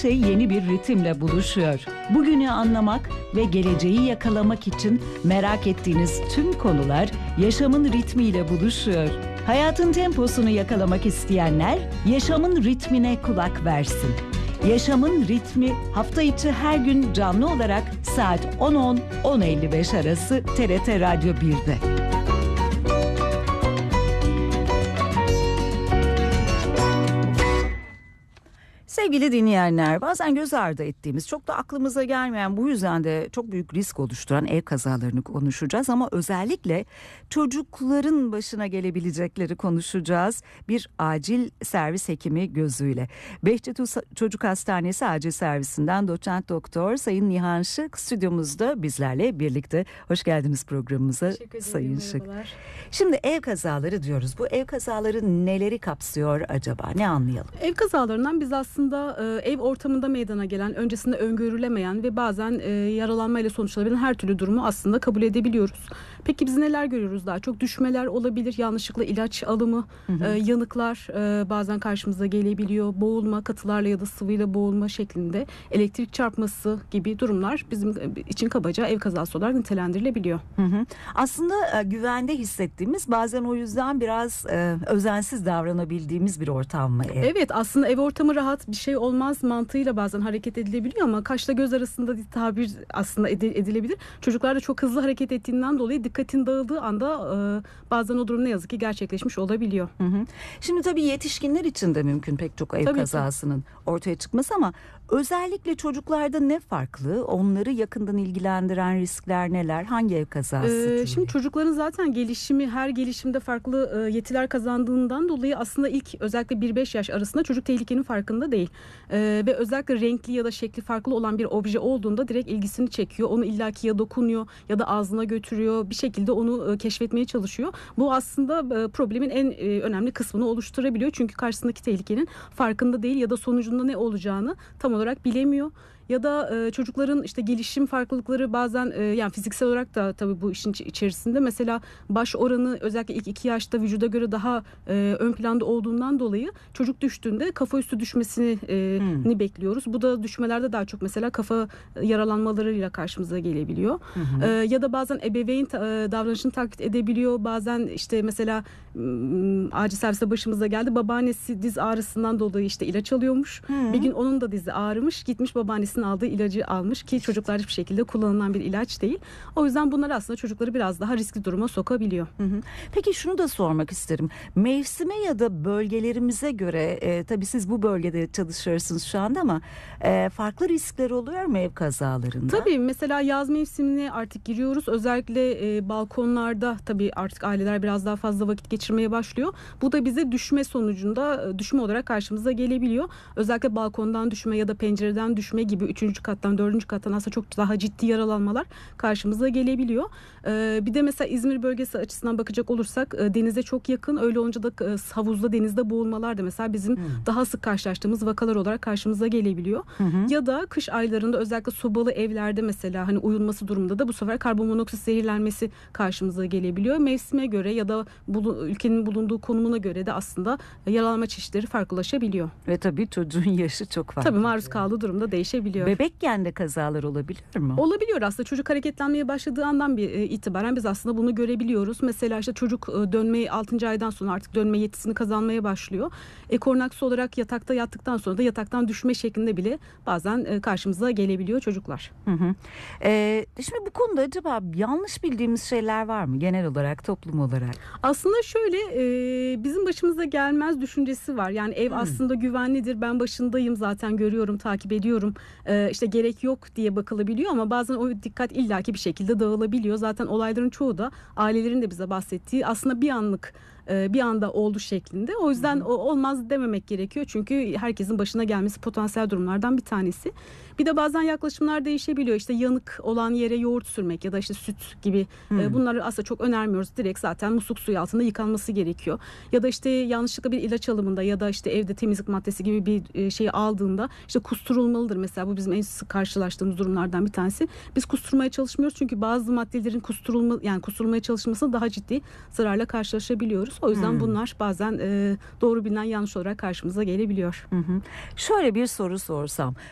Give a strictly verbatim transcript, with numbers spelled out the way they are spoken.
şey yeni bir ritimle buluşuyor. Bugünü anlamak ve geleceği yakalamak için merak ettiğiniz tüm konular yaşamın ritmiyle buluşuyor. Hayatın temposunu yakalamak isteyenler yaşamın ritmine kulak versin. Yaşamın ritmi hafta içi her gün canlı olarak saat on on on elli beş arası T R T Radyo bir'de. Sevgili dinleyenler, bazen göz ardı ettiğimiz, çok da aklımıza gelmeyen, bu yüzden de çok büyük risk oluşturan ev kazalarını konuşacağız. Ama özellikle çocukların başına gelebilecekleri konuşacağız. Bir acil servis hekimi gözüyle. Behçet Çocuk Hastanesi Acil Servisinden Doçent Doktor Sayın Nihan Şık stüdyomuzda bizlerle birlikte. Hoş geldiniz programımıza Sayın Şık. Şimdi ev kazaları diyoruz. Bu ev kazaları neleri kapsıyor acaba? Ne anlayalım? Ev kazalarından biz aslında ev ortamında meydana gelen, öncesinde öngörülemeyen ve bazen e, yaralanmayla sonuçlanabilen her türlü durumu aslında kabul edebiliyoruz. Peki biz neler görüyoruz daha çok? Düşmeler olabilir, yanlışlıkla ilaç alımı, hı hı. E, yanıklar e, bazen karşımıza gelebiliyor. Boğulma, katılarla ya da sıvıyla boğulma şeklinde, elektrik çarpması gibi durumlar bizim için kabaca ev kazası olarak nitelendirilebiliyor. Hı hı. Aslında e, güvende hissettiğimiz, bazen o yüzden biraz e, özensiz davranabildiğimiz bir ortam mı ev? Evet, aslında ev ortamı rahat, bir şey olmaz mantığıyla bazen hareket edilebiliyor ama kaşla göz arasında bir tabir aslında edilebilir. Çocuklar da çok hızlı hareket ettiğinden dolayı dikkatin dağıldığı anda e, bazen o durum ne yazık ki gerçekleşmiş olabiliyor. Hı hı. Şimdi tabii yetişkinler için de mümkün pek çok ev tabii kazasının ki. ortaya çıkması, ama özellikle çocuklarda ne farklı? Onları yakından ilgilendiren riskler neler? Hangi ev kazası? Ee, şimdi çocukların zaten gelişimi, her gelişimde farklı e, yetiler kazandığından dolayı aslında ilk özellikle bir beş yaş arasında çocuk tehlikenin farkında değil. Ee, ve özellikle renkli ya da şekli farklı olan bir obje olduğunda direkt ilgisini çekiyor. Onu illaki ya dokunuyor ya da ağzına götürüyor. Bir şekilde onu e, keşfetmeye çalışıyor. Bu aslında e, problemin en e, önemli kısmını oluşturabiliyor. Çünkü karşısındaki tehlikenin farkında değil ya da sonucunda ne olacağını tam olarak bilemiyor. Ya da e, çocukların işte gelişim farklılıkları bazen e, yani fiziksel olarak da tabii bu işin içerisinde, mesela baş oranı özellikle ilk iki yaşta vücuda göre daha e, ön planda olduğundan dolayı çocuk düştüğünde kafa üstü düşmesini e, hmm. ni bekliyoruz. Bu da düşmelerde daha çok mesela kafa yaralanmalarıyla karşımıza gelebiliyor. Hmm. E, ya da bazen ebeveyn e, davranışını taklit edebiliyor. Bazen işte mesela m, acil servise başımıza geldi. Babaannesi diz ağrısından dolayı işte ilaç alıyormuş. Hmm. Bir gün onun da dizi ağrımış. Gitmiş babaannesi aldığı ilacı almış ki çocuklar hiçbir şekilde kullanılan bir ilaç değil. O yüzden bunlar aslında çocukları biraz daha riskli duruma sokabiliyor. Hı hı. Peki şunu da sormak isterim. Mevsime ya da bölgelerimize göre e, tabii siz bu bölgede çalışıyorsunuz şu anda, ama e, farklı riskler oluyor mu ev kazalarında? Tabii, mesela yaz mevsimine artık giriyoruz. Özellikle e, balkonlarda tabii artık aileler biraz daha fazla vakit geçirmeye başlıyor. Bu da bize düşme sonucunda e, düşme olarak karşımıza gelebiliyor. Özellikle balkondan düşme ya da pencereden düşme gibi üçüncü kattan, dördüncü kattan aslında çok daha ciddi yaralanmalar karşımıza gelebiliyor. Ee, bir de mesela İzmir bölgesi açısından bakacak olursak e, denize çok yakın. Öyle olunca da e, havuzda, denizde boğulmalar da mesela bizim hmm. daha sık karşılaştığımız vakalar olarak karşımıza gelebiliyor. Hmm. Ya da kış aylarında özellikle sobalı evlerde mesela hani uyunması durumunda da bu sefer karbonmonoksit zehirlenmesi karşımıza gelebiliyor. Mevsime göre ya da bulu, ülkenin bulunduğu konumuna göre de aslında yaralanma çeşitleri farklılaşabiliyor. Ve tabii çocuğun yaşı çok farklı. Tabii maruz kaldığı durumda değişebiliyor. Bebekken de kazalar olabiliyor mu? Olabiliyor aslında. Çocuk hareketlenmeye başladığı andan bir e, itibaren biz aslında bunu görebiliyoruz. Mesela işte çocuk e, dönmeyi altıncı aydan sonra artık dönme yetisini kazanmaya başlıyor. E, korunaklı olarak yatakta yattıktan sonra da yataktan düşme şeklinde bile bazen e, karşımıza gelebiliyor çocuklar. Hı hı. E, şimdi bu konuda acaba yanlış bildiğimiz şeyler var mı genel olarak, toplum olarak? Aslında şöyle e, bizim başımıza gelmez düşüncesi var. Yani ev hmm. aslında güvenlidir. Ben başındayım zaten, görüyorum, takip ediyorum. E, işte gerek yok diye bakılabiliyor ama bazen o dikkat illaki bir şekilde dağılabiliyor. Zaten olayların çoğu da ailelerin de bize bahsettiği aslında bir anlık bir anda oldu şeklinde. O yüzden o olmaz dememek gerekiyor. Çünkü herkesin başına gelmesi potansiyel durumlardan bir tanesi. Bir de bazen yaklaşımlar değişebiliyor. İşte yanık olan yere yoğurt sürmek ya da işte süt gibi hmm. bunları aslında çok önermiyoruz. Direkt zaten musluk suyu altında yıkanması gerekiyor. Ya da işte yanlışlıkla bir ilaç alımında ya da işte evde temizlik maddesi gibi bir şeyi aldığında işte kusturulmalıdır. Mesela bu bizim en sık karşılaştığımız durumlardan bir tanesi. Biz kusturmaya çalışmıyoruz çünkü bazı maddelerin kusturulma yani kusturulmaya çalışılmasına daha ciddi zararla karşılaşabiliyoruz. O yüzden hmm. bunlar bazen e, doğru bilinen yanlış olarak karşımıza gelebiliyor. Hı hı. Şöyle bir soru sorsam.